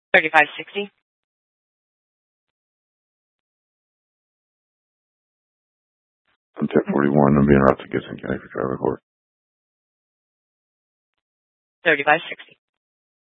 3560. I'm 1041. I'm being routed to Gibson County for driver court. 3560.